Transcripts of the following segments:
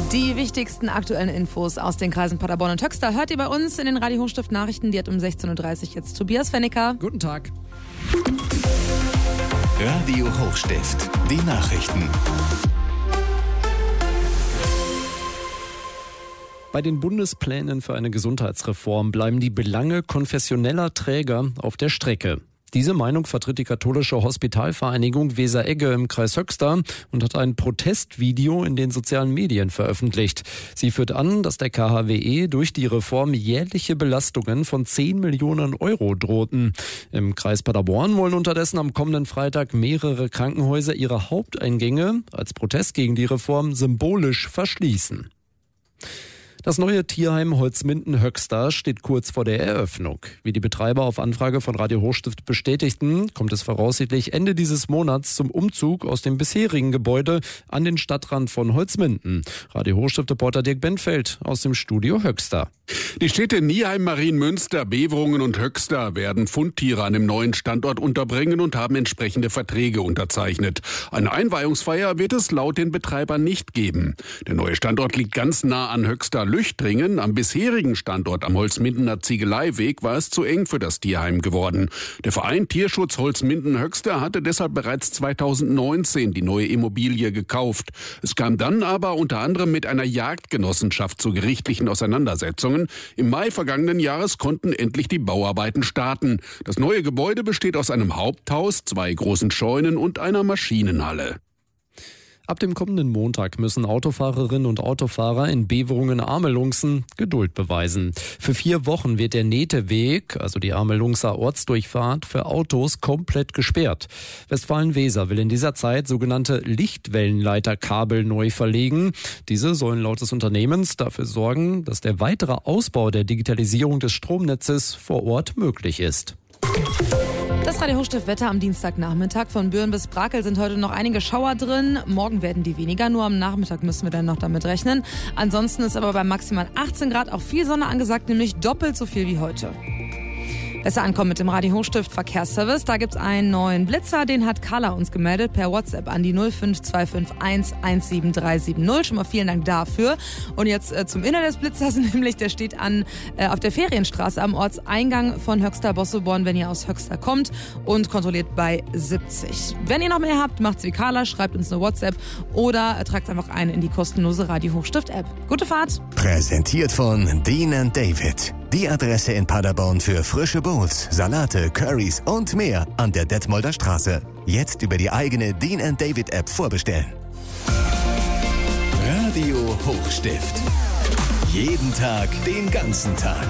Die wichtigsten aktuellen Infos aus den Kreisen Paderborn und Höxter hört ihr bei uns in den Radio Hochstift Nachrichten. Die hat um 16.30 Uhr jetzt Tobias Fennecker. Guten Tag. Radio Hochstift, die Nachrichten. Bei den Bundesplänen für eine Gesundheitsreform bleiben die Belange konfessioneller Träger auf der Strecke. Diese Meinung vertritt die katholische Hospitalvereinigung Weser-Egge im Kreis Höxter und hat ein Protestvideo in den sozialen Medien veröffentlicht. Sie führt an, dass der KHWE durch die Reform jährliche Belastungen von 10 Millionen Euro drohten. Im Kreis Paderborn wollen unterdessen am kommenden Freitag mehrere Krankenhäuser ihre Haupteingänge als Protest gegen die Reform symbolisch verschließen. Das neue Tierheim Holzminden-Höxter steht kurz vor der Eröffnung. Wie die Betreiber auf Anfrage von Radio Hochstift bestätigten, kommt es voraussichtlich Ende dieses Monats zum Umzug aus dem bisherigen Gebäude an den Stadtrand von Holzminden. Radio Hochstift-Reporter Dirk Benfeld aus dem Studio Höxter. Die Städte Nieheim, Marienmünster, Beverungen und Höxter werden Fundtiere an dem neuen Standort unterbringen und haben entsprechende Verträge unterzeichnet. Eine Einweihungsfeier wird es laut den Betreibern nicht geben. Der neue Standort liegt ganz nah an Höxter-Lüchtringen. Am bisherigen Standort am Holzmindener Ziegeleiweg war es zu eng für das Tierheim geworden. Der Verein Tierschutz Holzminden-Höxter hatte deshalb bereits 2019 die neue Immobilie gekauft. Es kam dann aber unter anderem mit einer Jagdgenossenschaft zu gerichtlichen Auseinandersetzungen. Im Mai vergangenen Jahres konnten endlich die Bauarbeiten starten. Das neue Gebäude besteht aus einem Haupthaus, 2 großen Scheunen und einer Maschinenhalle. Ab dem kommenden Montag müssen Autofahrerinnen und Autofahrer in Beverungen-Amelungsen Geduld beweisen. Für 4 Wochen wird der Neteweg, also die Amelungser Ortsdurchfahrt, für Autos komplett gesperrt. Westfalen-Weser will in dieser Zeit sogenannte Lichtwellenleiterkabel neu verlegen. Diese sollen laut des Unternehmens dafür sorgen, dass der weitere Ausbau der Digitalisierung des Stromnetzes vor Ort möglich ist. Das Radio Hochstift Wetter am Dienstagnachmittag. Von Büren bis Brakel sind heute noch einige Schauer drin. Morgen werden die weniger, nur am Nachmittag müssen wir dann noch damit rechnen. Ansonsten ist aber bei maximal 18 Grad auch viel Sonne angesagt, nämlich doppelt so viel wie heute. Besser ankommen mit dem Radio Hochstift Verkehrsservice. Da gibt's einen neuen Blitzer, den hat Carla uns gemeldet per WhatsApp an die 05251 17370. Schon mal vielen Dank dafür. Und jetzt zum Inhalt des Blitzers, nämlich der steht an auf der Ferienstraße am Ortseingang von Höxter-Bosseborn, wenn ihr aus Höxter kommt, und kontrolliert bei 70. Wenn ihr noch mehr habt, macht's wie Carla, schreibt uns eine WhatsApp oder tragt einfach ein in die kostenlose Radio Hochstift App. Gute Fahrt! Präsentiert von Dean & David. Die Adresse in Paderborn für frische Bowls, Salate, Currys und mehr an der Detmolder Straße. Jetzt über die eigene Dean & David App vorbestellen. Radio Hochstift. Jeden Tag, den ganzen Tag.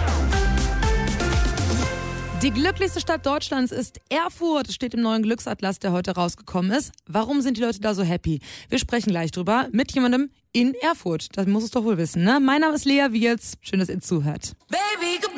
Die glücklichste Stadt Deutschlands ist Erfurt, steht im neuen Glücksatlas, der heute rausgekommen ist. Warum sind die Leute da so happy? Wir sprechen gleich drüber mit jemandem in Erfurt. Das muss es doch wohl wissen, ne? Mein Name ist Lea Wiels. Schön, dass ihr zuhört. Baby,